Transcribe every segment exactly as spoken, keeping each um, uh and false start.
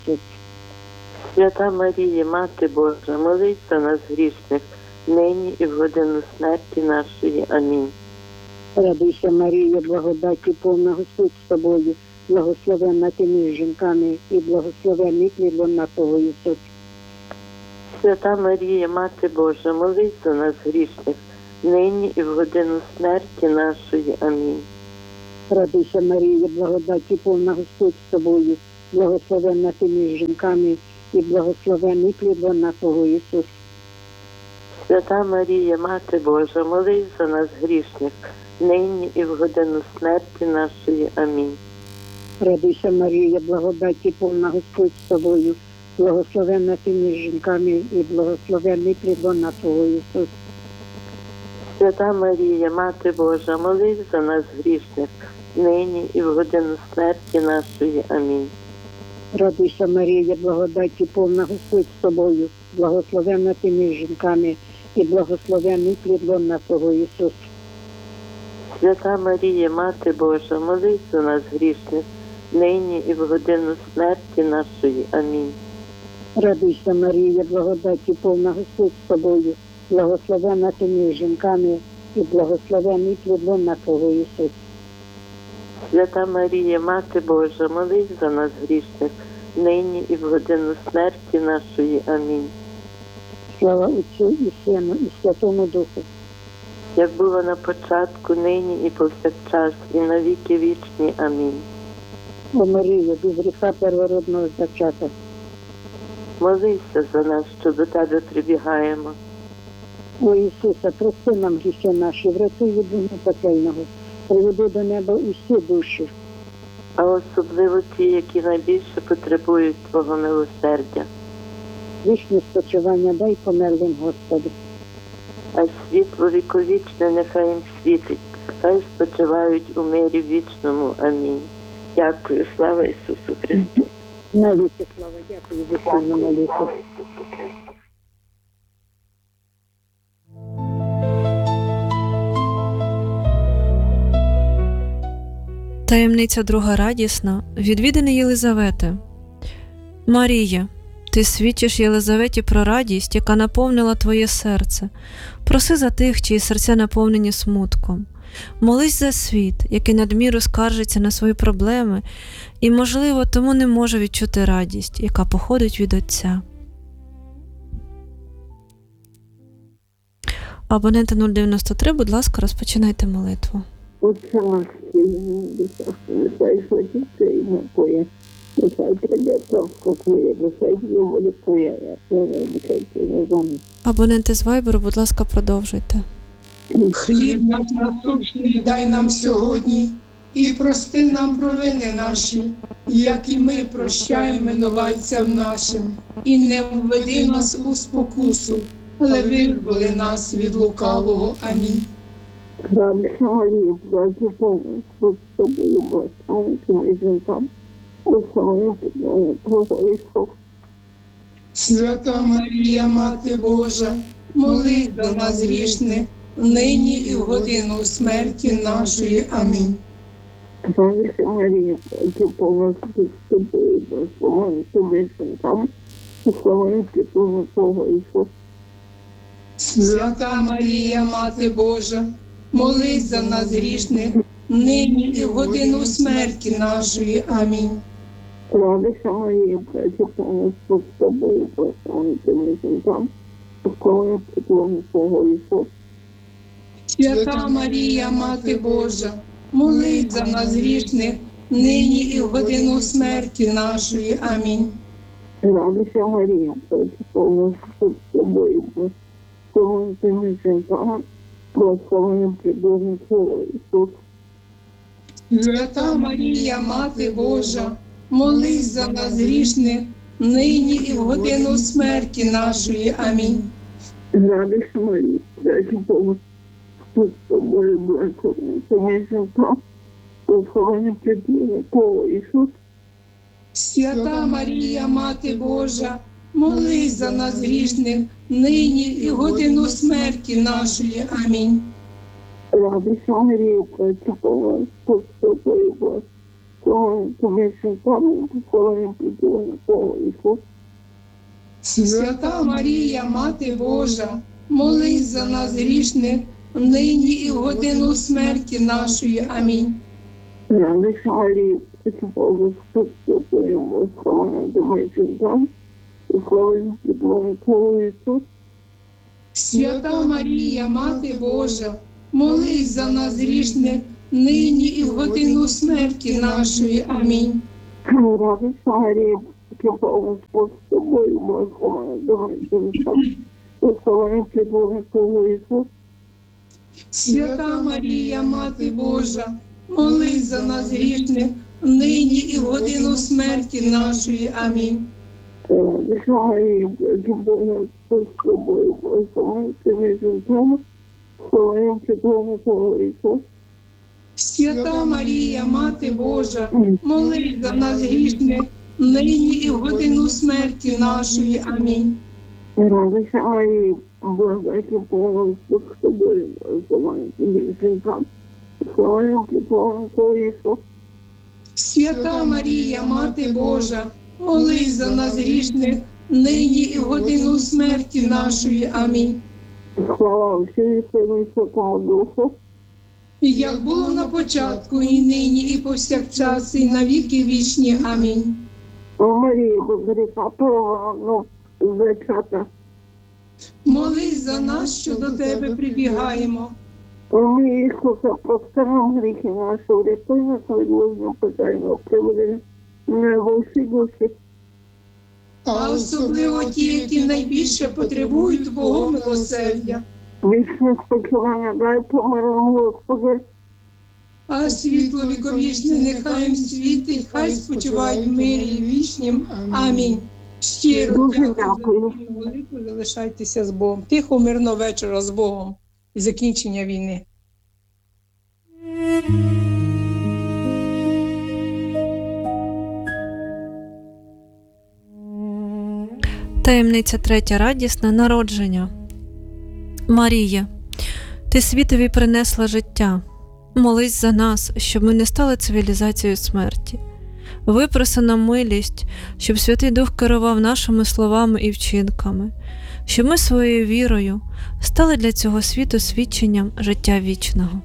Ісус. Свята Марія, Мати Божа, молись за нас грішних, нині і в годину смерті нашої. Амінь. Радуйся, Марія, благодаті повна, Господь з тобою, благословенна ти між жінками і благословенний плід лона Твого, Ісус. Свята Марія, Мати Божа, молись за нас грішних, нині і в годину смерті нашої. Амінь. Радуйся, Марія, благодаті повна, Господь з тобою, благословенна ти між жінками і благословенний плід лона Твого, Ісус. Свята Марія, Мати Божа, молись за нас грішних, нині і в годину смерті нашої. Амінь. Радуйся, Марія, благодаті повна, Господь з тобою, благословенна ти між жінками і благословенний плід лона Твого, Ісус. Свята Марія, Мати Божа, молись за нас грішних, нині і в годину смерті нашої. Амінь. Радуйся, Марія, благодаті повна, Господь з тобою, благословенна ти між жінками і благословенний плід лона Твого, Ісус. Свята Марія, Мати Божа, молись за нас грішних, нині і в годину смерті нашої. Амінь. Радуйся, Марія, благодаті повна, Господь з тобою, благословенна ти між жінками і благословенний плід лона Твого, Ісус. Свята Марія, Мати Божа, молись за нас грішних, нині і в годину смерті нашої. Амінь. Слава Отцю і Сину і Святому Духу. Як було на початку, нині і повсякчас, і на віки вічні. Амінь. О Марія, без гріха первородного зачата. Молися за нас, що до Тебе прибігаємо. О Ісусе, прости нам гріхи наші, врятуй від вогню пекельного, приведи до неба усі душі. А особливо ті, які найбільше потребують Твого милосердя. Вічне спочивання дай померлим, Господи. А світло віковічне нехай їм світить, хай спочивають у мирі вічному. Амінь. Дякую, слава Ісусу Христу. Навіки слава, дякую за сильну молитву. Таємниця друга радісна. Відвідини Єлизавети. Марія, ти свідчиш Єлизаветі про радість, яка наповнила твоє серце. Проси за тих, чиї серця наповнені смутком. Молись за світ, який надміру скаржиться на свої проблеми і, можливо, тому не може відчути радість, яка походить від Отця. Абоненти нуль дев'яносто три, будь ласка, розпочинайте молитву. Отця наш, нехай сладиться і напоє, нехай прийде царство Твоє, нехай є воля Твоя, як нехай Твоє зони. Абоненти з Вайберу, будь ласка, продовжуйте. Хліб наш насущний дай нам сьогодні, і прости нам провини наші, як і ми прощаємо винуватцям нашим. І не введи нас у спокусу, але визволи нас від лукавого. Амінь. Радуйся, Марія, благодаті повна, Господь з тобою, благословенна ти між жінками, благословенна ти лона Твого, Ісус. Свята Марія, Мати Божа, молись за нас грішних, нині і в годину смерті нашої. Амінь. Радуйся, Марія, благодаті повна, Господь з тобою, благословенна ти між жінками, благословенна ти лона Твого, Ісус. Свята Марія, Мати Божа, молись за нас грішних, нині і в годину смерті нашої. Амінь. Радуйся, Марія, благодаті повна, Господь з тобою, благословенна ти між жінками, благословенна ти лона Твого, Ісус. Свята Марія, Мати Божа, молись за нас грішних, нині і в годину смерті нашої. Амінь. Радуйся, Марія, благодаті повна, Господь з тобою, благословенна ти між жінками, благословенна ти лона Твого, Ісус. Свята Марія, Мати Божа, молись за нас грішних, нині і в годину смерті нашої. Амінь. Радуйся, Марія, благодаті повна, Господь з тобою, благословенна ти між жінками, благословенна ти лона Твого, Ісус. Свята Марія, Мати Божа, молись за нас грішних, нині і в годину смерті нашої. Амінь. Радуйся, Марія, благодаті повна, Господь з тобою, благословен ти між жінками, і благословен плід Твого Ісус. Свята Марія, Мати Божа, молись за нас грішних, нині і в годину смерті нашої. Амінь. Радуйся, Марія, Бог Господь з тобою, благословена ти між жінками, і благословен плід Твого Ісус. Свята Марія, Мати Божа, молись за нас грішних, нині і в годину смерті нашої. Амінь. Радуйся, Марія, Бог Господь з тобою, благословена ти між жінками, і благословен плід Твого Ісус. Свята Марія, Мати Божа, молись за нас грішних, нині і в годину смерті нашої. Амінь. Радуйся, Марія, Бог Господь з тобою, благословена ти між жінками, благословен плід Твого Ісус. Свята Марія, Мати Божа, молись за нас грішних, нині і в годину смерті нашої. Амінь. Радуйся, Марія, благодаті Бога Господь з тобою, благословена ти між жінками, благословен плід Твого Ісус. Свята Марія, Мати Божа, молись за нас грішних, нині і в годину смерті нашої. Амінь. Слава Отцю і Сину і Святому Духу. І як було на початку, і нині, і повсякчас, і на віки вічні. Амінь. О Марія, без гріха провину зачата. Молись за нас, що до тебе прибігаємо. О мій Ісусе, прости нам гріхи наші, врятуй нас від злого питання, приведи мене во всі душі. А особливо ті, які найбільше потребують Твого милосердя. Вічне спочивання дай помиром, Господи. А світло віковічне нехай їм світить, хай спочивають в мирі вічнім. Амінь. Щиро Дуже дякую за дякую. вашу молитву, залишайтеся з Богом. Тихо, мирного вечора з Богом і закінчення війни. Таємниця третя радісна народження. Марія, ти світові принесла життя. Молись за нас, щоб ми не стали цивілізацією смерті. Випроси нам милість, щоб Святий Дух керував нашими словами і вчинками, щоб ми своєю вірою стали для цього світу свідченням життя вічного.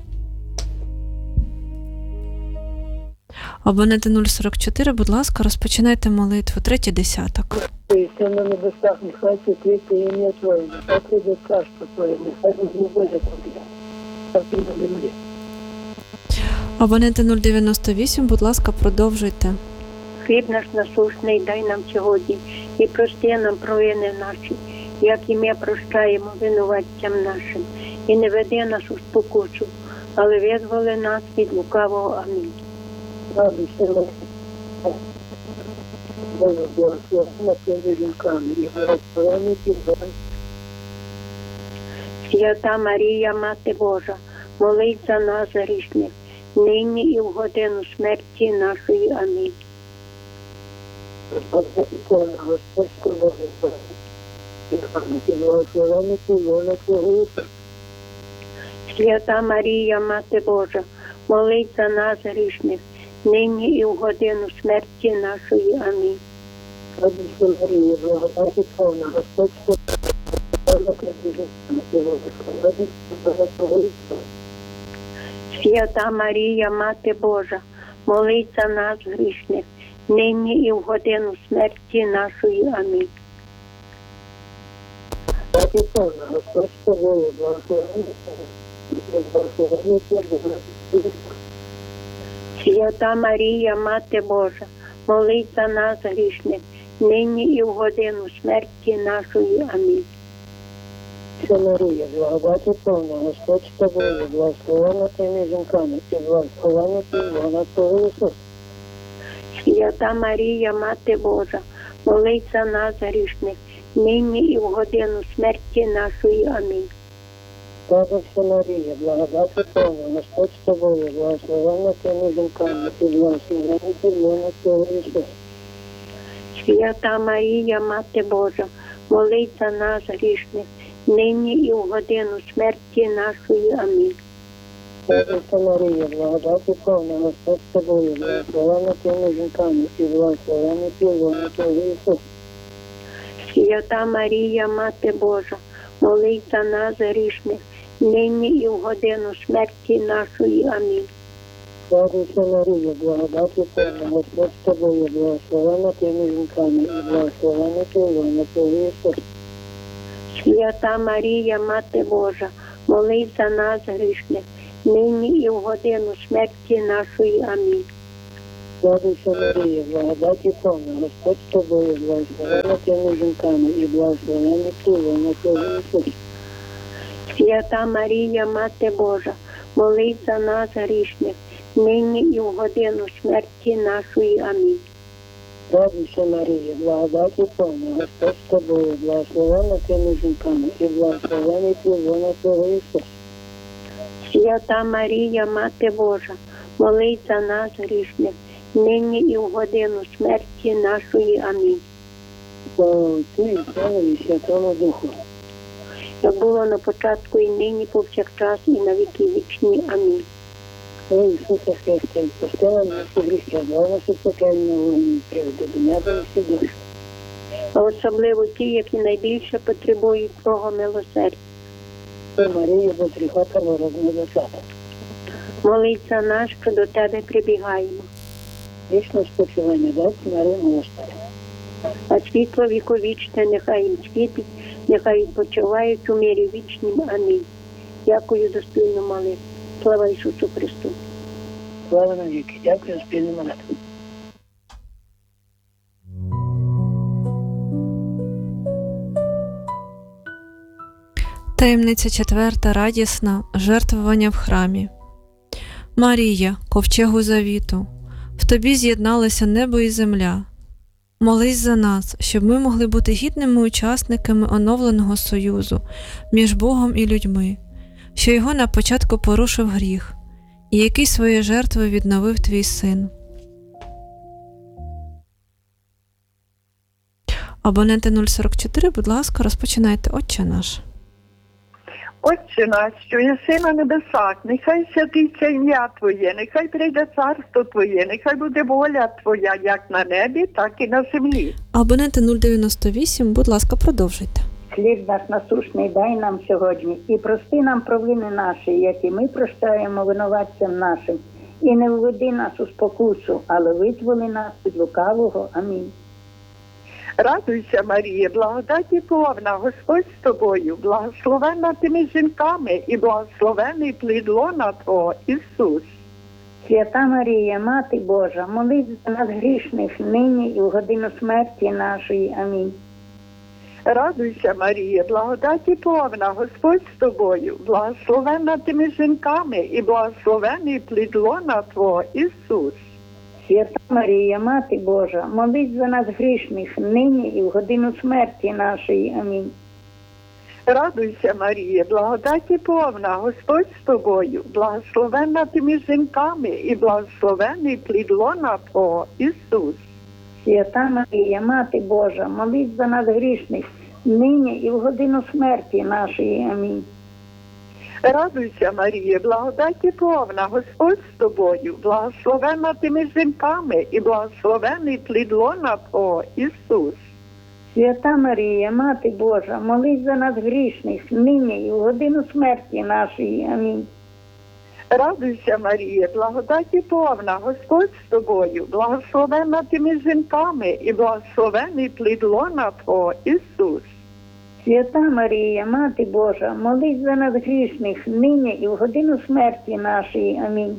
Абоненти нуль сорок чотири, будь ласка, розпочинайте молитву, третій десяток. Ти все на небесах, нехай світлиться ім'я Твоє, нехай прийде царство Твоє, нехай буде воля Твоя, так і на землі. Абоненти нуль дев'яносто вісім, будь ласка, продовжуйте. Хліб наш насущний дай нам сьогодні, і прости нам провини наші, як і ми прощаємо винуватцям нашим. І не веди нас у спокусу, але визволи нас від лукавого. Амінь. Радуйся, Марія, Боже, благословена ти між жінками, і благословений плід Свята Марія, Мати Божа, молись за нас грішних, нині і в годину смерті нашої. Амінь. Твого Господь з тобою, і благословений плід Твого Ісус. Свята Марія, Мати Божа, молись за нас грішних, нині і в годину смерті нашої. Амінь. Радуйся, Марія, благодаті повна, Господь з тобою, і благословений плід Твого Ісус. Свята Марія, Мати Божа, молись за нас грішних, нині і в годину смерті нашої. Амінь. Раді повна, Господь з тобою, благословений і благословений плід Твого Ісус. Свята Марія, Мати Божа, молись за нас грішних, нині і в годину смерті нашої. Амінь. Свята Марія, благодаті повна, Господь з тобою, благословена ти між жінками, і благословена ти вона Твого Ісус. Свята Марія, Мати Божа, молись за нас грішних, нині і в годину смерті нашої. Амінь. Радуйся, Марія, благодаті повна, Господь з тобою, благословена ти між жінками, і благословена ти вона Твого Ісус. Свята Марія, Мати Божа, молись за нас грішних, нині і в годину смерті нашої. Амінь. Радуйся, Марія, благодаті повна, Господь з тобою, благословена ти між жінками, і благословений плід Твого Ісус. Свята Марія, Мати Божа, молись за нас грішних, нині і в годину смерті нашої. Амінь. Радуйся, Марія, благодаті повна, Господь з тобою, благословена ти між жінками, і благословений плід Твого Ісус. Свята Марія, Мати Божа, молись за нас грішних, нині і в годину смерті нашої. Амінь. Радуйся, Марія, благодаті повна, Господь з тобою, благословена ти між жінками, і благословений плід Твого Ісус. Свята Марія, Мати Божа, молись за нас грішних, нині і в годину смерті нашої. Амінь. Радуйся, Марія, благодаті повна, Господь з тобою, благословена ти між жінками, і благословений плід Твого Ісус. Свята Марія, Мати Божа, молись за нас грішних, нині і в годину смерті нашої. Амінь. Слава Отцю і Сину і Святому Духу. Як було на початку, і нині, повсякчас, і на віки вічні. Амінь. О Ісусе Христе, прости нам наші гріхи, дай нас спокійно вогні, приведи до неба і всі душі. А особливо ті, які найбільше потребують Твого милосердя. О Марія, бо гріха первородного зачата. Молись за нас, що до Тебе прибігаємо. Вічне спочивання дай Марія Господи. А світло віковічне нехай їм світить, нехай відпочивають у мирі вічнім. Амінь. Дякую за спільну молитву. Слава Ісусу Христу. Слава навіки. Дякую за спільну молитву. Таємниця четверта, радісна, жертвування в храмі. Марія, ковчегу завіту, в тобі з'єдналися небо і земля. Молись за нас, щоб ми могли бути гідними учасниками оновленого союзу між Богом і людьми, що його на початку порушив гріх, і який своєю жертвою відновив твій син. Абоненти нуль сорок чотири, будь ласка, розпочинайте. Отче наш. Отче наш, що єси на небесах, нехай святиться ім'я Твоє, нехай прийде царство Твоє, нехай буде воля Твоя, як на небі, так і на землі. Абоненти нуль дев'яносто вісім, будь ласка, продовжуйте. Хліб наш насущний дай нам сьогодні, і прости нам провини наші, як і ми прощаємо винуватцям нашим. І не введи нас у спокусу, але визволи нас від лукавого. Амінь. Радуйся, Марія, благодаті повна, Господь з тобою, благословенна ти між жінками, і благословений плід лона Твого, Ісус. Свята Марія, Мати Божа, молись за нас грішних, нині і в годину смерті нашої. Амінь. Радуйся, Марія, благодаті повна, Господь з тобою, благословенна ти між жінками, і благословений плід лона Твого, Ісус. Свята Марія, Мати Божа, молись за нас грішних, нині і в годину смерті нашої. Амінь. Радуйся, Марія, благодаті повна, Господь з тобою, благословенна ти між жінками, і благословений плід лона Твого, Ісус. Свята Марія, Мати Божа, молись за нас грішних, нині і в годину смерті нашої. Амінь. Радуйся, Марія, благодаті повна, Господь з тобою, благословенна ти між жінками, і благословений плід лона Твого, Ісус. Свята Марія, Мати Божа, молись за нас грішних, нині і в годину смерті нашої. Амінь. Радуйся, Марія, благодаті повна, Господь з тобою, благословенна ти між жінками, і благословений плід лона Твого, Ісус. Свята Марія, Мати Божа, молись за нас грішних, нині і в годину смерті нашої. Амінь.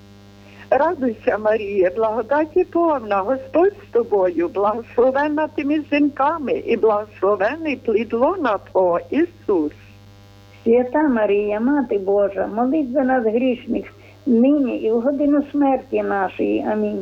Радуйся, Марія, благодаті повна, Господь з тобою, благословенна ти між жінками, і благословений плід лона Твого, Ісус. Свята Марія, Мати Божа, молись за нас грішних, нині і в годину смерті нашої. Амінь.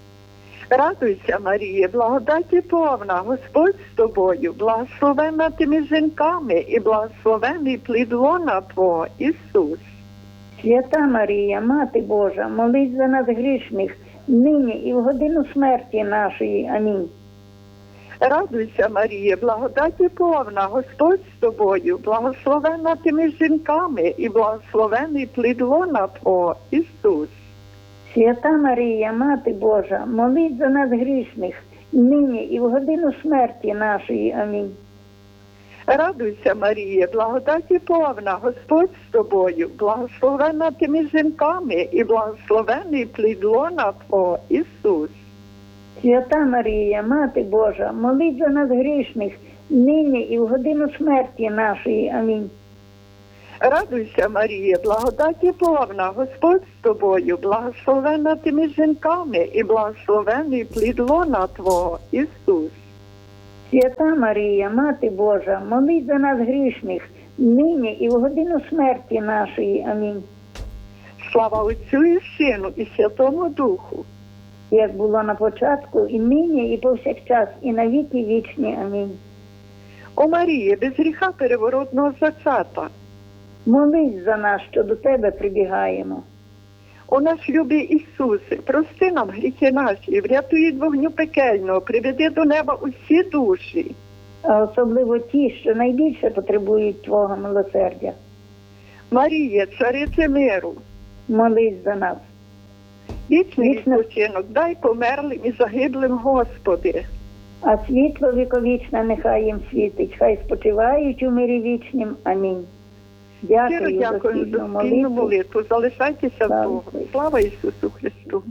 Радуйся, Марія, благодаті повна, Господь з тобою, благословенна ти між жінками, і благословений плід лона Твого, Ісус. Свята Марія, Мати Божа, молись за нас грішних, нині і в годину смерті нашої. Амінь. Радуйся, Марія, благодаті повна, Господь з тобою, благословенна ти між жінками і благословений плід лона Твого, Ісус. Свята Марія, Мати Божа, молись за нас грішних, нині і в годину смерті нашої. Амінь. Радуйся, Марія, благодаті повна, Господь з тобою, благословенна ти між жінками і благословений плід лона Твого, Ісус. Свята Марія, Мати Божа, молись за нас грішних, нині і в годину смерті нашої. Амінь. Радуйся, Марія, благодаті повна, Господь з тобою, благословенна ти між жінками і благословений плід лона Твого, Ісус. Свята Марія, Мати Божа, молись за нас грішних, нині і в годину смерті нашої. Амінь. Слава Отцю і Сину і Святому Духу. Як було на початку, і нині, і повсякчас, і на віки вічні. Амінь. О Марії, без гріха переворотного зачата, Молись за нас, що до Тебе прибігаємо. о наш любий Ісусе, прости нам гріхи наші, врятуй від вогню пекельного, приведи до неба усі душі. А особливо ті, що найбільше потребують Твого милосердя. Марія, царице миру, Молись за нас. вічний Вічна- відпочинок, дай померлим і загиблим, Господи. А світло віковічне нехай їм світить, хай спочивають у мирі вічнім. Амінь. Щиро Дякую за дякую спільну за спільну молитву. молитву. Залишайтеся з Слава Богом. Ісусу. Слава Ісусу Христу.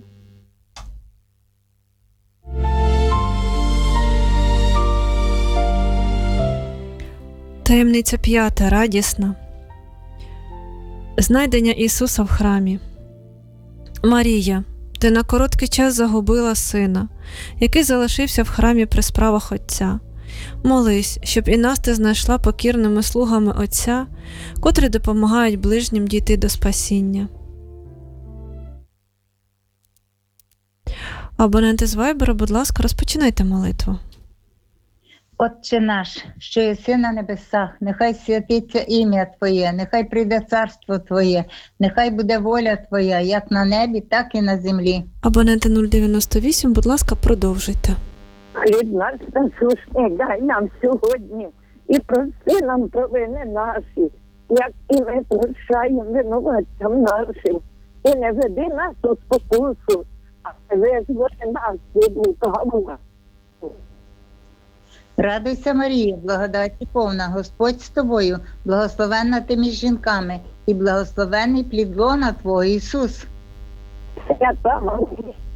Таємниця п'ята, радісна. Знайдення Ісуса в храмі. Марія, ти на короткий час загубила сина, який залишився в храмі при справах Отця. Молись, щоб і нас ти знайшла покірними слугами Отця, котрі допомагають ближнім дійти до спасіння. Абоненти з Вайбера, будь ласка, розпочинайте молитву. Отче наш, що єси на небесах, нехай святиться ім'я Твоє, нехай прийде царство Твоє, нехай буде воля Твоя, як на небі, так і на землі. Абоненти нуль дев'яносто вісім, будь ласка, продовжуйте. Хліб наш насущний дай нам сьогодні і прости нам провини наші, як і ми прощаємо винуватцям нашим. І не веди нас у спокусу, а визволи нас від лукавого. Радуйся, Марія, благодаті повна, Господь з тобою, благословенна ти між жінками, і благословений плід лона Твого, Ісус. Свята Марія,